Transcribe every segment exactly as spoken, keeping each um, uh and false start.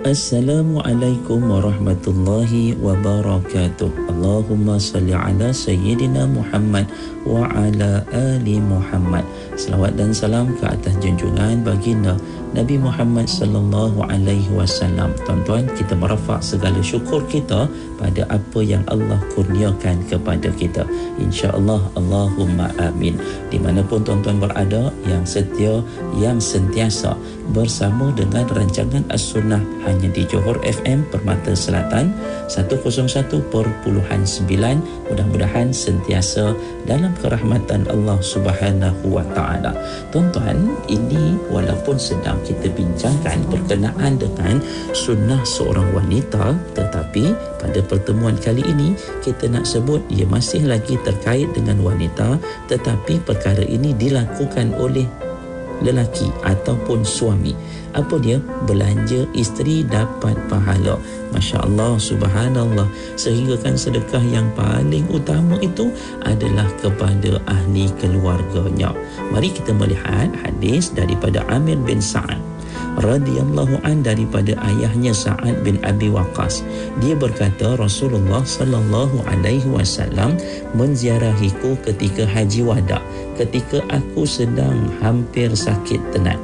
Assalamualaikum warahmatullahi wabarakatuh. Allahumma salli ala Sayyidina Muhammad wa ala ali Muhammad. Selawat dan salam ke atas junjungan baginda Nabi Muhammad sallallahu alaihi wasallam. Tuan-tuan, kita merafak segala syukur kita pada apa yang Allah kurniakan kepada kita. Insya-Allah, Allahumma amin. Di manapun tuan-tuan berada, yang setia, yang sentiasa bersama dengan rancangan As-Sunnah hanya di Johor F M Permata Selatan seratus satu perpuluhan sembilan. Mudah-mudahan sentiasa dalam kerahmatan Allah Subhanahu wa taala. Tuan-tuan, ini walaupun sedang kita bincangkan berkenaan dengan sunnah seorang wanita, tetapi pada pertemuan kali ini kita nak sebut ia masih lagi terkait dengan wanita, tetapi perkara ini dilakukan oleh lelaki ataupun suami. Apa dia? Belanja isteri dapat pahala. Masya Allah, subhanallah. Sehingga kan sedekah yang paling utama itu adalah kepada ahli keluarganya. Mari kita melihat hadis daripada Amir bin Sa'ad radhiyallahu an, daripada ayahnya Sa'ad bin Abi Waqqas. Dia berkata, Rasulullah sallallahu alaihi wasallam menziarahiku ketika haji wada, ketika aku sedang hampir sakit tenat.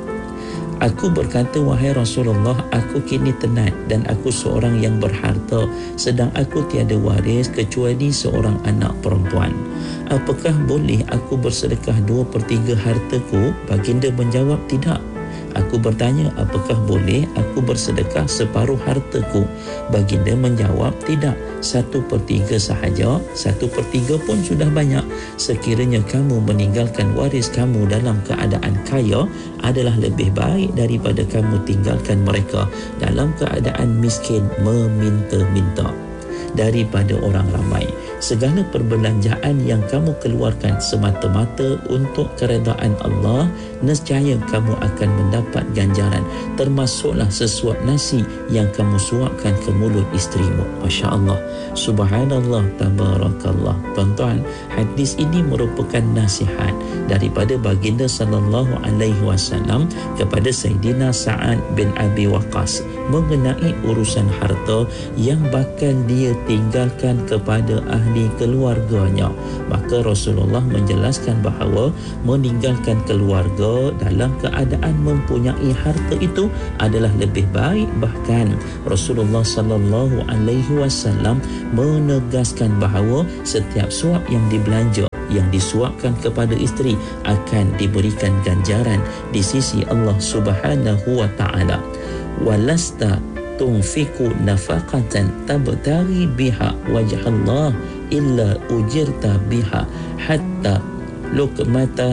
Aku berkata, wahai Rasulullah, aku kini tenat dan aku seorang yang berharta, sedang aku tiada waris kecuali seorang anak perempuan. Apakah boleh aku bersedekah dua per tiga hartaku? Baginda menjawab, tidak. Aku bertanya, apakah boleh aku bersedekah separuh hartaku? Baginda menjawab, tidak. Satu per tiga sahaja. Satu per tiga pun sudah banyak. Sekiranya kamu meninggalkan waris kamu dalam keadaan kaya, adalah lebih baik daripada kamu tinggalkan mereka dalam keadaan miskin meminta-minta. Daripada orang ramai, segala perbelanjaan yang kamu keluarkan semata-mata untuk keredaan Allah, nescaya kamu akan mendapat ganjaran, termasuklah sesuap nasi yang kamu suapkan ke mulut isterimu. Masya Allah, subhanallah, tabarakallah. Tuan-tuan, hadis ini merupakan nasihat daripada baginda sallallahu alaihi wasallam kepada Sayyidina Sa'ad bin Abi Waqqas mengenai urusan harta yang bakal dia tinggalkan kepada ahli keluarganya. Maka Rasulullah menjelaskan bahawa meninggalkan keluarga dalam keadaan mempunyai harta itu adalah lebih baik. Bahkan Rasulullah sallallahu alaihi wasallam menegaskan bahawa setiap suap yang dibelanja, yang disuapkan kepada isteri, akan diberikan ganjaran di sisi Allah Subhanahu wa taala. Walasta tunfiku nafaqatan tabtaghi biha wajh Allah illa ujirta biha hatta luqmata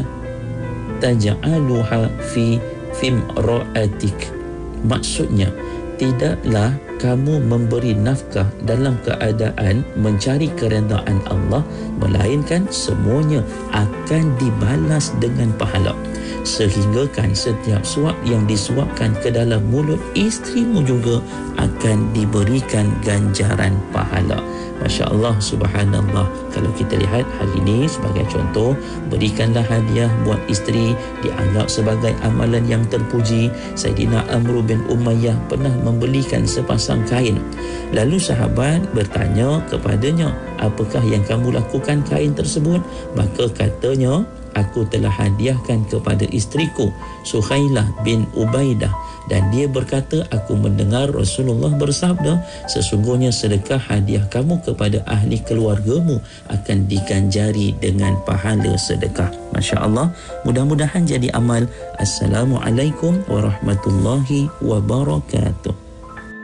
taj'aluha fi fimra'atik. Maksudnya, tidaklah kamu memberi nafkah dalam keadaan mencari keredaan Allah, melainkan semuanya akan dibalas dengan pahala. Sehingga kan setiap suap yang disuapkan ke dalam mulut isterimu juga akan diberikan ganjaran pahala. Masya Allah, subhanallah. Kalau kita lihat hari ini sebagai contoh, berikanlah hadiah buat isteri, dianggap sebagai amalan yang terpuji. Sayyidina Amr bin Umayyah pernah membelikan sepasang kain. Lalu sahabat bertanya kepadanya, apakah yang kamu lakukan kain tersebut? Maka katanya, aku telah hadiahkan kepada isteriku Suhailah bin Ubaidah, dan dia berkata, aku mendengar Rasulullah bersabda, sesungguhnya sedekah hadiah kamu kepada ahli keluargamu akan diganjari dengan pahala sedekah. Masya Allah, mudah-mudahan jadi amal. Assalamualaikum warahmatullahi wabarakatuh.